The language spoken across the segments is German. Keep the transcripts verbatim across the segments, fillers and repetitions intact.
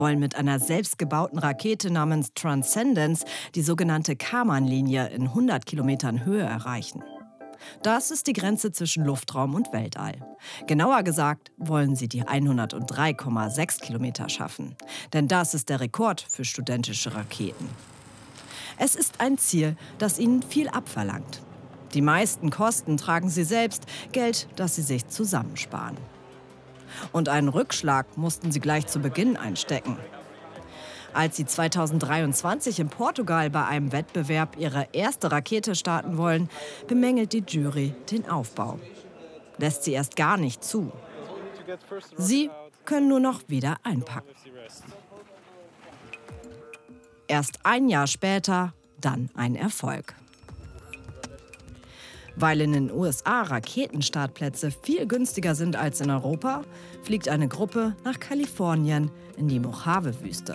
wollen mit einer selbstgebauten Rakete namens Transcendence die sogenannte Kármán-Linie in hundert Kilometern Höhe erreichen. Das ist die Grenze zwischen Luftraum und Weltall. Genauer gesagt wollen sie die hundertdrei Komma sechs Kilometer schaffen. Denn das ist der Rekord für studentische Raketen. Es ist ein Ziel, das ihnen viel abverlangt. Die meisten Kosten tragen sie selbst, Geld, das sie sich zusammensparen. Und einen Rückschlag mussten sie gleich zu Beginn einstecken. Als sie zweitausenddreiundzwanzig in Portugal bei einem Wettbewerb ihre erste Rakete starten wollen, bemängelt die Jury den Aufbau. Lässt sie erst gar nicht zu. Sie können nur noch wieder einpacken. Erst ein Jahr später dann ein Erfolg. Weil in den U S A Raketenstartplätze viel günstiger sind als in Europa, fliegt eine Gruppe nach Kalifornien in die Mojave-Wüste.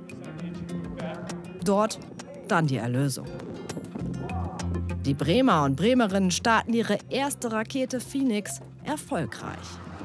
Dort dann die Erlösung. Die Bremer und Bremerinnen starten ihre erste Rakete Phoenix erfolgreich.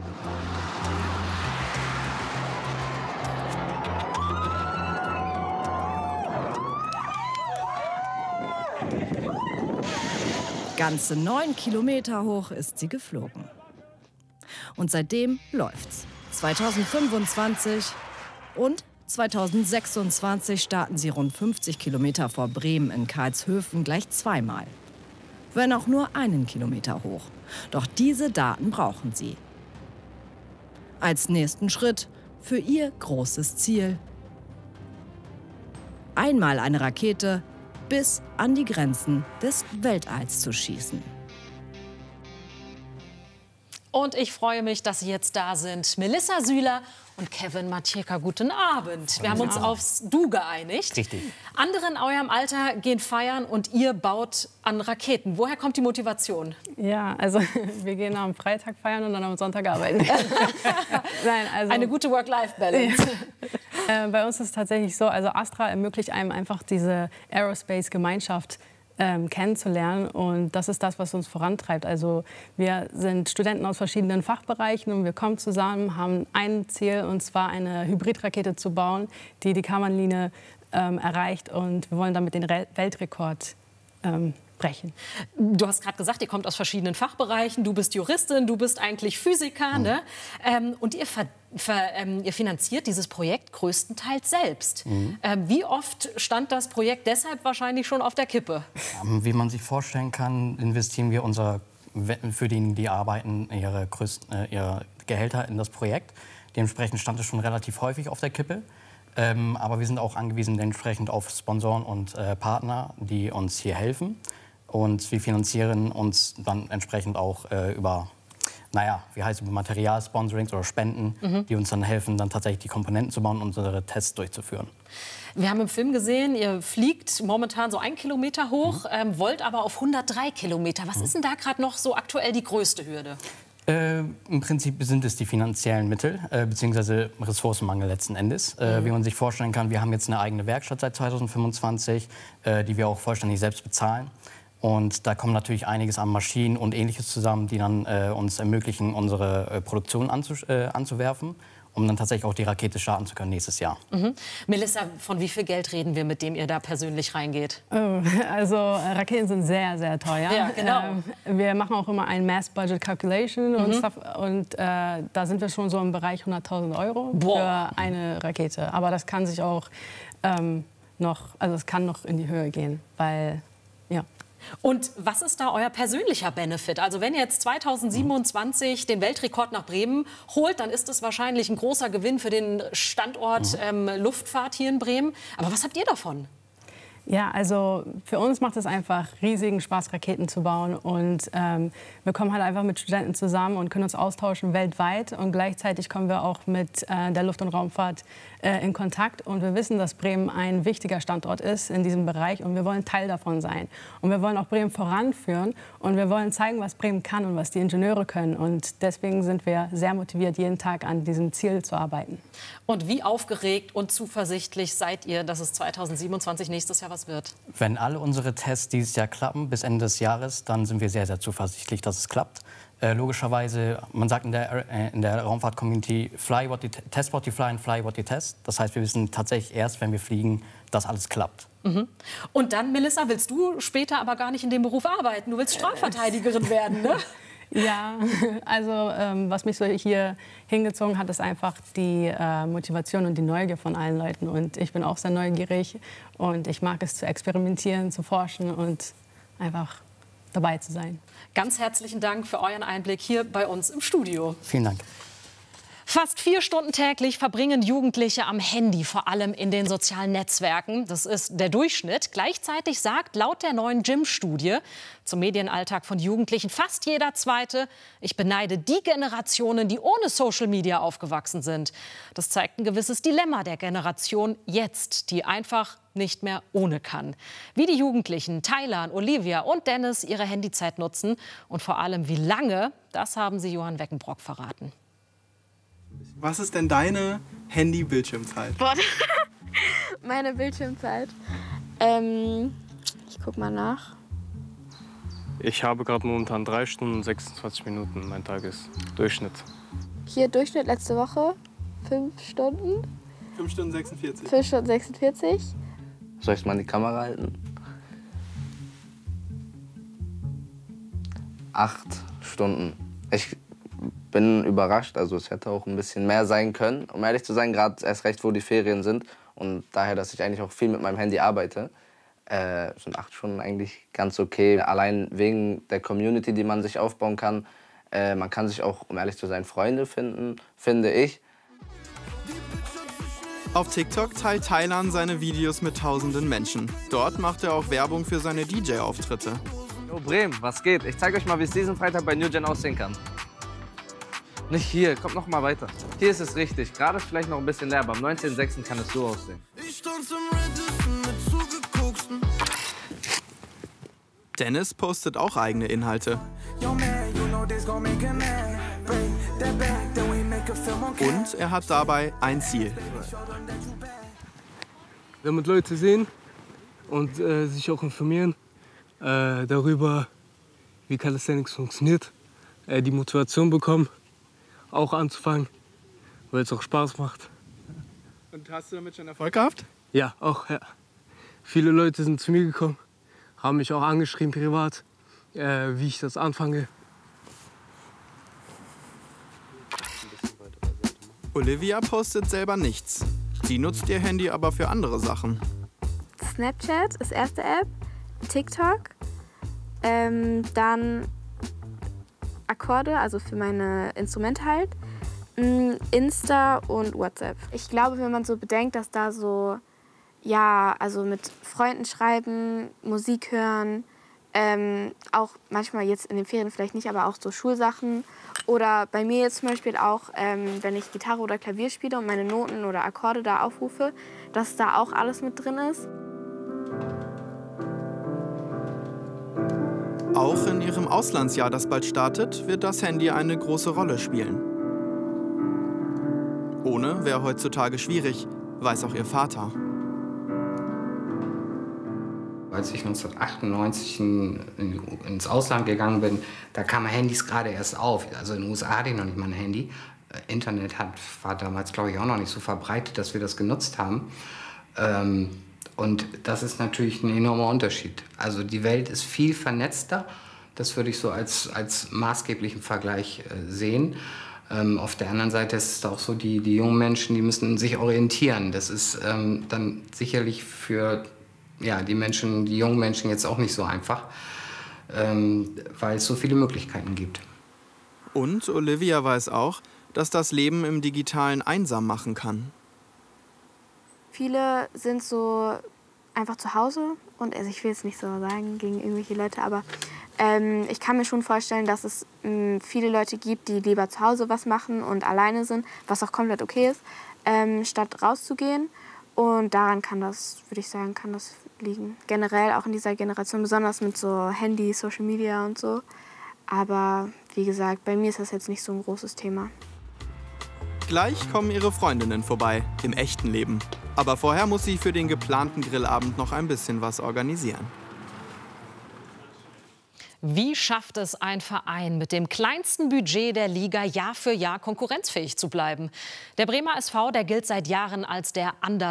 Ganze neun Kilometer hoch ist sie geflogen. Und seitdem läuft's. zweitausendfünfundzwanzig und zweitausendsechsundzwanzig starten sie rund fünfzig Kilometer vor Bremen in Karlshöfen gleich zweimal. Wenn auch nur einen Kilometer hoch. Doch diese Daten brauchen sie. Als nächsten Schritt für ihr großes Ziel. Einmal eine Rakete bis an die Grenzen des Weltalls zu schießen. Und ich freue mich, dass Sie jetzt da sind. Melissa Süler und Kevin Macieka, guten Abend. Wir haben uns aufs Du geeinigt. Richtig. Andere in eurem Alter gehen feiern und ihr baut an Raketen. Woher kommt die Motivation? Ja, also wir gehen am Freitag feiern und dann am Sonntag arbeiten. Nein, also, eine gute Work-Life-Balance. Ja. Äh, bei uns ist es tatsächlich so, also Astra ermöglicht einem einfach diese Aerospace-Gemeinschaft ähm, kennenzulernen, und das ist das, was uns vorantreibt. Also wir sind Studenten aus verschiedenen Fachbereichen und wir kommen zusammen, haben ein Ziel, und zwar eine Hybridrakete zu bauen, die die Kármán-Linie ähm, erreicht, und wir wollen damit den Re Weltrekord ähm, brechen. Du hast gerade gesagt, ihr kommt aus verschiedenen Fachbereichen. Du bist Juristin, du bist eigentlich Physiker. Mhm. Ne? Ähm, und ihr, ver, ver, ähm, ihr finanziert dieses Projekt größtenteils selbst. Mhm. Ähm, wie oft stand das Projekt deshalb wahrscheinlich schon auf der Kippe? Ähm, wie man sich vorstellen kann, investieren wir unsere, für die, die arbeiten, ihre, größten, äh, ihre Gehälter in das Projekt. Dementsprechend stand es schon relativ häufig auf der Kippe. Ähm, aber wir sind auch angewiesen entsprechend auf Sponsoren und äh, Partner, die uns hier helfen. Und wir finanzieren uns dann entsprechend auch äh, über, naja, wie heißt es, über Materialsponsorings oder Spenden, mhm. die uns dann helfen, dann tatsächlich die Komponenten zu bauen und unsere Tests durchzuführen. Wir haben im Film gesehen, ihr fliegt momentan so einen Kilometer hoch, mhm. ähm, wollt aber auf hundertdrei Kilometer. Was mhm. ist denn da gerade noch so aktuell die größte Hürde? Äh, Im Prinzip sind es die finanziellen Mittel, äh, beziehungsweise Ressourcenmangel letzten Endes. Äh, mhm. Wie man sich vorstellen kann, wir haben jetzt eine eigene Werkstatt seit zweitausendfünfundzwanzig, äh, die wir auch vollständig selbst bezahlen. Und da kommt natürlich einiges an Maschinen und Ähnliches zusammen, die dann äh, uns ermöglichen, unsere äh, Produktion anzu äh, anzuwerfen, um dann tatsächlich auch die Rakete starten zu können nächstes Jahr. Mhm. Melissa, von wie viel Geld reden wir, mit dem ihr da persönlich reingeht? Oh, also äh, Raketen sind sehr, sehr teuer. Ja, genau. Ähm, wir machen auch immer ein Mass-Budget Calculation mhm. und, stuff, und äh, da sind wir schon so im Bereich hunderttausend Euro Boah. für eine Rakete. Aber das kann sich auch ähm, noch, also es kann noch in die Höhe gehen, weil, ja. Und was ist da euer persönlicher Benefit? Also wenn ihr jetzt zweitausendsiebenundzwanzig den Weltrekord nach Bremen holt, dann ist das wahrscheinlich ein großer Gewinn für den Standort ähm, Luftfahrt hier in Bremen. Aber was habt ihr davon? Ja, also für uns macht es einfach riesigen Spaß, Raketen zu bauen. Und ähm, wir kommen halt einfach mit Studenten zusammen und können uns austauschen weltweit. Und gleichzeitig kommen wir auch mit äh, der Luft- und Raumfahrt äh, in Kontakt. Und wir wissen, dass Bremen ein wichtiger Standort ist in diesem Bereich. Und wir wollen Teil davon sein. Und wir wollen auch Bremen voranführen. Und wir wollen zeigen, was Bremen kann und was die Ingenieure können. Und deswegen sind wir sehr motiviert, jeden Tag an diesem Ziel zu arbeiten. Und wie aufgeregt und zuversichtlich seid ihr, dass es zweitausendsiebenundzwanzig nächstes Jahr was wird? Wenn alle unsere Tests dieses Jahr klappen, bis Ende des Jahres, dann sind wir sehr, sehr zuversichtlich, dass es klappt. Äh, logischerweise, man sagt in der, äh, in der Raumfahrt-Community, fly what you test what you fly and fly what you test. Das heißt, wir wissen tatsächlich erst, wenn wir fliegen, dass alles klappt. Mhm. Und dann, Melissa, willst du später aber gar nicht in dem Beruf arbeiten? Du willst Strafverteidigerin werden, ne? Ja, also ähm, was mich so hier hingezogen hat, ist einfach die äh, Motivation und die Neugier von allen Leuten. Und ich bin auch sehr neugierig und ich mag es zu experimentieren, zu forschen und einfach dabei zu sein. Ganz herzlichen Dank für euren Einblick hier bei uns im Studio. Vielen Dank. Fast vier Stunden täglich verbringen Jugendliche am Handy, vor allem in den sozialen Netzwerken. Das ist der Durchschnitt. Gleichzeitig sagt laut der neuen J I M-Studie zum Medienalltag von Jugendlichen fast jeder Zweite: Ich beneide die Generationen, die ohne Social Media aufgewachsen sind. Das zeigt ein gewisses Dilemma der Generation jetzt, die einfach nicht mehr ohne kann. Wie die Jugendlichen Taylan, Olivia und Dennis ihre Handyzeit nutzen und vor allem wie lange, das haben sie Johann Weckenbrock verraten. Was ist denn deine Handy-Bildschirmzeit? Meine Bildschirmzeit? Ähm, ich guck mal nach. Ich habe gerade momentan drei Stunden und sechsundzwanzig Minuten. Mein Tag ist Durchschnitt. Hier Durchschnitt letzte Woche fünf Stunden. fünf Stunden sechsundvierzig. fünf Stunden sechsundvierzig. Soll ich mal die Kamera halten? Acht Stunden. Ich bin überrascht, also es hätte auch ein bisschen mehr sein können. Um ehrlich zu sein, gerade erst recht, wo die Ferien sind und daher, dass ich eigentlich auch viel mit meinem Handy arbeite, äh, sind acht Stunden eigentlich ganz okay. Allein wegen der Community, die man sich aufbauen kann. Äh, man kann sich auch, um ehrlich zu sein, Freunde finden, finde ich. Auf TikTok teilt Taylan seine Videos mit tausenden Menschen. Dort macht er auch Werbung für seine D J-Auftritte. Yo, Bremen, was geht? Ich zeige euch mal, wie es diesen Freitag bei New Gen aussehen kann. Nicht hier, kommt noch mal weiter. Hier ist es richtig, gerade ist vielleicht noch ein bisschen leer, aber am neunzehnten sechsten kann es so aussehen. Dennis postet auch eigene Inhalte. Und er hat dabei ein Ziel. Damit Leute sehen und äh, sich auch informieren äh, darüber, wie Calisthenics funktioniert, äh, die Motivation bekommen, auch anzufangen, weil es auch Spaß macht. Und hast du damit schon Erfolg gehabt? Ja, auch, ja. Viele Leute sind zu mir gekommen, haben mich auch angeschrieben privat, äh, wie ich das anfange. Olivia postet selber nichts. Sie nutzt ihr Handy aber für andere Sachen. Snapchat ist erste App, TikTok, ähm, dann Akkorde, also für meine Instrumente halt, Insta und WhatsApp. Ich glaube, wenn man so bedenkt, dass da so, ja, also mit Freunden schreiben, Musik hören, ähm, auch manchmal jetzt in den Ferien vielleicht nicht, aber auch so Schulsachen. Oder bei mir jetzt zum Beispiel auch, ähm, wenn ich Gitarre oder Klavier spiele und meine Noten oder Akkorde da aufrufe, dass da auch alles mit drin ist. Auch in ihrem Auslandsjahr, das bald startet, wird das Handy eine große Rolle spielen. Ohne wäre heutzutage schwierig, weiß auch ihr Vater. Als ich neunzehnhundertachtundneunzig in, in, ins Ausland gegangen bin, da kamen Handys gerade erst auf. Also in den U S A hatte ich noch nicht mal ein Handy. Internet hat, war damals, glaube ich, auch noch nicht so verbreitet, dass wir das genutzt haben. Ähm, und das ist natürlich ein enormer Unterschied. Also die Welt ist viel vernetzter. Das würde ich so als, als maßgeblichen Vergleich äh, sehen. Ähm, auf der anderen Seite ist es auch so, die, die jungen Menschen, die müssen sich orientieren. Das ist ähm, dann sicherlich für ja, die Menschen, die jungen Menschen jetzt auch nicht so einfach, ähm, weil es so viele Möglichkeiten gibt. Und Olivia weiß auch, dass das Leben im Digitalen einsam machen kann. Viele sind so einfach zu Hause und also ich will es nicht so sagen gegen irgendwelche Leute, aber ähm, ich kann mir schon vorstellen, dass es ähm, viele Leute gibt, die lieber zu Hause was machen und alleine sind, was auch komplett okay ist, ähm, statt rauszugehen. Und daran kann das, würde ich sagen, kann das liegen. Generell auch in dieser Generation, besonders mit so Handy, Social Media und so. Aber wie gesagt, bei mir ist das jetzt nicht so ein großes Thema. Gleich kommen ihre Freundinnen vorbei, im echten Leben. Aber vorher muss sie für den geplanten Grillabend noch ein bisschen was organisieren. Wie schafft es ein Verein mit dem kleinsten Budget der Liga Jahr für Jahr konkurrenzfähig zu bleiben? Der Bremer S V, der gilt seit Jahren als der Under